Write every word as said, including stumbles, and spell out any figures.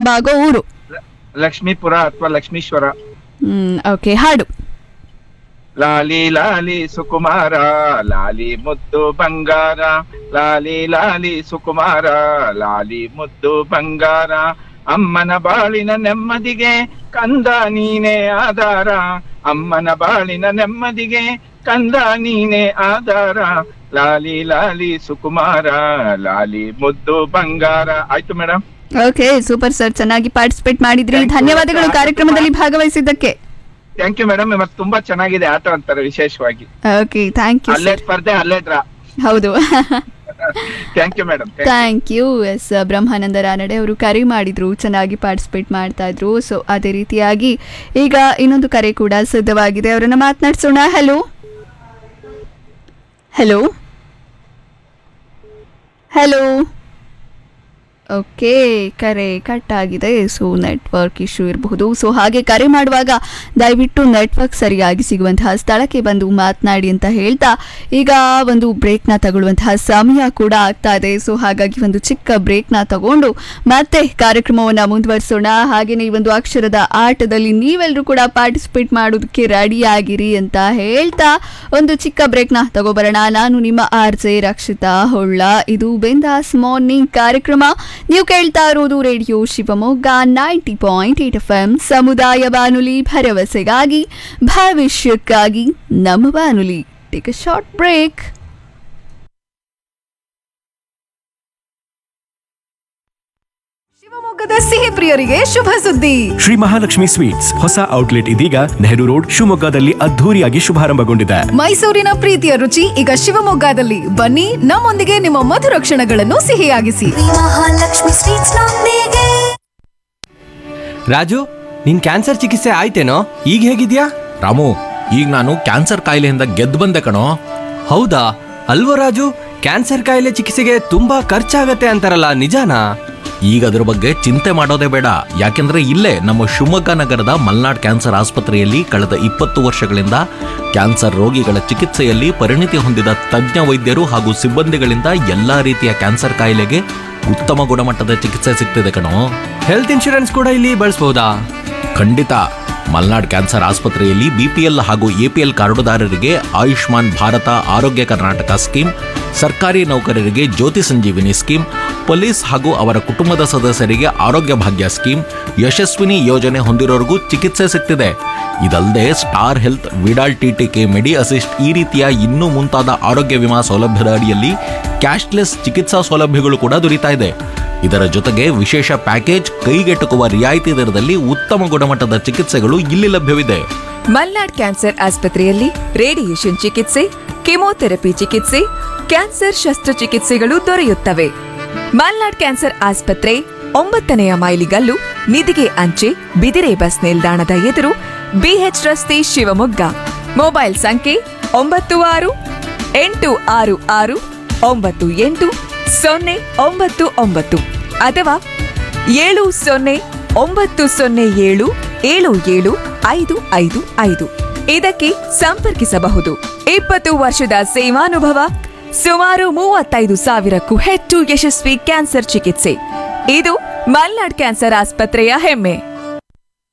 ನೆನಪಾಗೋ ಊರು. ಲಕ್ಷ್ಮೀಪುರ ಅಥವಾ ಲಕ್ಷ್ಮೀಶ್ವರ. ಹ್ಮ್ ಓಕೆ, ಹಾಡು. ಲಾಲಿ ಲಾಲಿ ಸುಕುಮಾರ ಲಾಲಿ ಮುದ್ದು ಬಂಗಾರ, ಲಾಲಿ ಲಾಲಿ ಸುಕುಮಾರ ಲಾಲಿ ಮುದ್ದು ಬಂಗಾರ, ಅಮ್ಮನ ಬಾಳಿನ ನೆಮ್ಮದಿಗೆ ಕಂದ ನೀನೇ ಆಧಾರ, ಅಮ್ಮನ ಬಾಳಿನ ನೆಮ್ಮದಿಗೆ ಕಂದ ನೀನೇ ಆಧಾರ, ಲಾಲಿ ಲಾಲಿ ಸುಕುಮಾರ ಲಾಲಿ ಮುದ್ದು ಬಂಗಾರ. ಆಯ್ತು ಮೇಡಮ್. ಓಕೆ, ಸೂಪರ್ ಸರ್, ಚೆನ್ನಾಗಿ ಪಾರ್ಟಿಸಿಪೇಟ್ ಮಾಡಿದ್ರಿ. ಧನ್ಯವಾದಗಳು ಕಾರ್ಯಕ್ರಮದಲ್ಲಿ ಭಾಗವಹಿಸಿದ್ದಕ್ಕೆ. Thank you madam. ಮತ್ತೆ ತುಂಬಾ ಚೆನ್ನಾಗಿದೆ ಆಟ ಅಂತಾರೆ ವಿಶೇಷವಾಗಿ. Okay, thank you. ಅಲ್ಲೇ ಸ್ಪರ್ಧೆ ಅಲ್ಲೇ ಡ್ರಾ. ಹೌದು. Thank you madam. Thank you. S, ಬ್ರಹ್ಮಾನಂದ ರಾನಡೆ ಅವರು ಕರೆ ಮಾಡಿದ್ರು, ಚೆನ್ನಾಗಿ ಪಾರ್ಟಿಸಿಪೇಟ್ ಮಾಡ್ತಾ ಇದ್ರು. ಸೊ ಅದೇ ರೀತಿಯಾಗಿ ಈಗ ಇನ್ನೊಂದು ಕರೆ ಕೂಡ ಸಿದ್ಧವಾಗಿದೆ, ಅವರನ್ನ ಮಾತನಾಡ್ಸೋಣ. ಹಲೋ ಹಲೋ ಹಲೋ ಓಕೆ, ಕರೆ ಕಟ್ ಆಗಿದೆ. ಸೊ ನೆಟ್ವರ್ಕ್ ಇಶ್ಯೂ ಇರಬಹುದು. ಸೊ ಹಾಗೆ ಕರೆ ಮಾಡುವಾಗ ದಯವಿಟ್ಟು ನೆಟ್ವರ್ಕ್ ಸರಿಯಾಗಿ ಸಿಗುವಂತಹ ಸ್ಥಳಕ್ಕೆ ಬಂದು ಮಾತನಾಡಿ ಅಂತ ಹೇಳ್ತಾ ಈಗ ಒಂದು ಬ್ರೇಕ್ನ ತಗೊಳ್ಳುವಂತಹ ಸಮಯ ಕೂಡ ಆಗ್ತಾ ಇದೆ. ಸೊ ಹಾಗಾಗಿ ಒಂದು ಚಿಕ್ಕ ಬ್ರೇಕ್ನ ತಗೊಂಡು ಮತ್ತೆ ಕಾರ್ಯಕ್ರಮವನ್ನು ಮುಂದುವರಿಸೋಣ. ಹಾಗೆಯೇ ಈ ಒಂದು ಅಕ್ಷರದ ಆಟದಲ್ಲಿ ನೀವೆಲ್ಲರೂ ಕೂಡ ಪಾರ್ಟಿಸಿಪೇಟ್ ಮಾಡೋದಕ್ಕೆ ರೆಡಿ ಆಗಿರಿ ಅಂತ ಹೇಳ್ತಾ ಒಂದು ಚಿಕ್ಕ ಬ್ರೇಕ್ನ ತಗೋಬರೋಣ. ನಾನು ನಿಮ್ಮ ಆರ್ ಜೆ ರಕ್ಷಿತಾ ಹೊಳ್ಳ. ಇದು ಬಿಂದಾಸ್ ಮಾರ್ನಿಂಗ್ ಕಾರ್ಯಕ್ರಮ. ನೀವು ಕೇಳ್ತಾ ಇರೋದು radio Shivamogga ninety point eight F M ಸಮುದಾಯ ಬಾನುಲಿ, ಭರವಸೆಗಾಗಿ ಭವಿಷ್ಯಕ್ಕಾಗಿ ನಮ್ಮ ಬಾನುಲಿ. Take a short break. ಶಿವಮೊಗ್ಗದ ಸಿಹಿ ಪ್ರಿಯರಿಗೆ ಶುಭ ಸುದ್ದಿ. ಶ್ರೀ ಮಹಾಲಕ್ಷ್ಮಿ ಸ್ವೀಟ್ಸ್ ಹೊಸ ಔಟ್ಲೆಟ್ ಇದೀಗ ನೆಹರು ರೋಡ್ ಶಿವಮೊಗ್ಗದಲ್ಲಿ ಅದ್ಧೂರಿಯಾಗಿ ಶುಭಾರಂಭಗೊಂಡಿದೆ. ಮೈಸೂರಿನ ಪ್ರೀತಿಯ ರುಚಿ ಈಗ ಶಿವಮೊಗ್ಗದಲ್ಲಿ. ಬನ್ನಿ, ನಮ್ಮೊಂದಿಗೆ ನಿಮ್ಮ ಮಧುರ ಕ್ಷಣಗಳನ್ನು ಸಿಹಿಯಾಗಿಸಿ. ಮಹಾಲಕ್ಷ್ಮಿ ಸ್ವೀಟ್ಸ್ ನೊಂದಿಗೆ. ರಾಜು, ನಿನ್ ಕ್ಯಾನ್ಸರ್ ಚಿಕಿತ್ಸೆ ಆಯ್ತೇನೋ? ಈಗ ಹೇಗಿದ್ಯಾ? ರಾಮು, ಈಗ ನಾನು ಕ್ಯಾನ್ಸರ್ ಕಾಯಿಲೆಯಿಂದ ಗೆದ್ದು ಬಂದೆ ಕಣೋ. ಹೌದಾ? ಅಲ್ವೋ ರಾಜು, ಕ್ಯಾನ್ಸರ್ ಕಾಯಿಲೆ ಚಿಕಿತ್ಸೆಗೆ ತುಂಬಾ ಖರ್ಚಾಗತ್ತೆ ಅಂತಾರಲ್ಲ, ನಿಜಾನಾ? ಈಗ ಅದ್ರ ಬಗ್ಗೆ ಚಿಂತೆ ಮಾಡೋದೇ ಬೇಡ. ಯಾಕೆಂದ್ರೆ ಇಲ್ಲೇ ನಮ್ಮ ಶಿವಮೊಗ್ಗ ನಗರದ ಮಲ್ನಾಡ್ ಕ್ಯಾನ್ಸರ್ ಆಸ್ಪತ್ರೆಯಲ್ಲಿ ಕಳೆದ ಇಪ್ಪತ್ತು ವರ್ಷಗಳಿಂದ ಕ್ಯಾನ್ಸರ್ ರೋಗಿಗಳ ಚಿಕಿತ್ಸೆಯಲ್ಲಿ ಪರಿಣಿತಿ ಹೊಂದಿದ ತಜ್ಞ ವೈದ್ಯರು ಹಾಗೂ ಸಿಬ್ಬಂದಿಗಳಿಂದ ಎಲ್ಲಾ ರೀತಿಯ ಕ್ಯಾನ್ಸರ್ ಕಾಯಿಲೆಗೆ ಉತ್ತಮ ಗುಣಮಟ್ಟದ ಚಿಕಿತ್ಸೆ ಸಿಗ್ತಿದೆ ಕಣೋ. ಹೆಲ್ತ್ ಇನ್ಶೂರೆನ್ಸ್ ಕೂಡ ಇಲ್ಲಿ ಬಳಸಬಹುದಾ? ಖಂಡಿತ. ಮಲ್ನಾಡ್ ಕ್ಯಾನ್ಸರ್ ಆಸ್ಪತ್ರೆಯಲ್ಲಿ ಬಿಪಿಎಲ್ ಹಾಗೂ ಎಪಿಎಲ್ ಕಾರ್ಡುದಾರರಿಗೆ ಆಯುಷ್ಮಾನ್ ಭಾರತ ಆರೋಗ್ಯ ಕರ್ನಾಟಕ ಸ್ಕೀಮ್, ಸರ್ಕಾರಿ ನೌಕರರಿಗೆ ಜ್ಯೋತಿ ಸಂಜೀವಿನಿ ಸ್ಕೀಮ್, ಪೊಲೀಸ್ ಹಾಗೂ ಅವರ ಕುಟುಂಬದ ಸದಸ್ಯರಿಗೆ ಆರೋಗ್ಯ ಭಾಗ್ಯ ಸ್ಕೀಮ್, ಯಶಸ್ವಿನಿ ಯೋಜನೆ ಹೊಂದಿರೋರಿಗೂ ಚಿಕಿತ್ಸೆ ಸಿಗ್ತಿದೆ. ಇದಲ್ಲದೆ ಸ್ಟಾರ್ ಹೆಲ್ತ್, ವಿಡಾಲ್ ಟಿಟಿಕೆ, ಮೆಡಿ ಅಸಿಸ್ಟ್ ಈ ರೀತಿಯ ಇನ್ನೂ ಮುಂತಾದ ಆರೋಗ್ಯ ವಿಮಾ ಸೌಲಭ್ಯದ ಅಡಿಯಲ್ಲಿ ಕ್ಯಾಶ್ಲೆಸ್ ಚಿಕಿತ್ಸಾ ಸೌಲಭ್ಯಗಳು ಕೂಡ ದೊರೀತಾ ಇದೆ. ಇದರ ಜೊತೆಗೆ ವಿಶೇಷ ಪ್ಯಾಕೇಜ್, ಕೈಗೆಟುಕುವ ರಿಯಾಯಿತಿ ದರದಲ್ಲಿ ಉತ್ತಮ ಗುಣಮಟ್ಟದ ಚಿಕಿತ್ಸೆಗಳು ಇಲ್ಲಿ ಲಭ್ಯವಿದೆ. ಮಲ್ನಾಡ್ ಕ್ಯಾನ್ಸರ್ ಆಸ್ಪತ್ರೆಯಲ್ಲಿ ರೇಡಿಯೇಷನ್ ಚಿಕಿತ್ಸೆ, ಕೆಮೊಥೆರಪಿ ಚಿಕಿತ್ಸೆ, ಕ್ಯಾನ್ಸರ್ ಶಸ್ತ್ರಚಿಕಿತ್ಸೆಗಳು ದೊರೆಯುತ್ತವೆ. ಮಲ್ನಾಡ್ ಕ್ಯಾನ್ಸರ್ ಆಸ್ಪತ್ರೆ ಒಂಬತ್ತನೆಯ ಮೈಲಿಗಲ್ಲು, ನಿಧಿಗೆ ಅಂಚೆ, ಬಿದಿರೆ ಬಸ್ ನಿಲ್ದಾಣದ ಎದುರು, ಬಿಎಚ್ ರಸ್ತೆ, ಶಿವಮೊಗ್ಗ. ಮೊಬೈಲ್ ಸಂಖ್ಯೆ ಒಂಬತ್ತು ಆರು ಎಂಟು ಆರು ಆರು ಒಂಬತ್ತು ಎಂಟು ಸೊನ್ನೆ ಒಂಬತ್ತು ಒಂಬತ್ತು ಅಥವಾ ಏಳು ಸೊನ್ನೆ ಒಂಬತ್ತು ಸೊನ್ನೆ ಏಳು ಏಳು ಏಳು ಐದು ಐದು ಐದು ಇದಕ್ಕೆ ಸಂಪರ್ಕಿಸಬಹುದು. ಇಪ್ಪತ್ತು ವರ್ಷದ ಸೇವಾನುಭವ, ಸುಮಾರು ಮೂವತ್ತೈದು ಸಾವಿರಕ್ಕೂ ಹೆಚ್ಚು ಯಶಸ್ವಿ ಕ್ಯಾನ್ಸರ್ ಚಿಕಿತ್ಸೆ. ಇದು ಮಲ್ನಾಡ್ ಕ್ಯಾನ್ಸರ್ ಆಸ್ಪತ್ರೆಯ ಹೆಮ್ಮೆ.